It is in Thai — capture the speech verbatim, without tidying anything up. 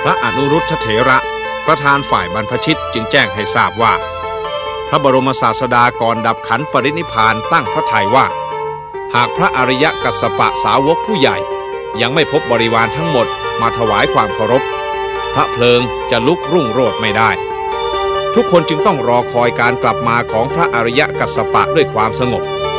พระอนุรุทธเถระประธานฝ่ายบรรพชิตจึงแจ้งให้ทราบว่าพระบรมศาสดาก่อนดับขันปรินิพพานตั้งพระทัยว่าหากพระอริยกัสสปะสาวกผู้ใหญ่ยังไม่พบบริวารทั้งหมดมาถวายความเคารพพระเพลิงจะลุกรุ่งโรจน์ไม่ได้ทุกคนจึงต้องรอคอยการกลับมาของพระอริยกัสสปะด้วยความสงบ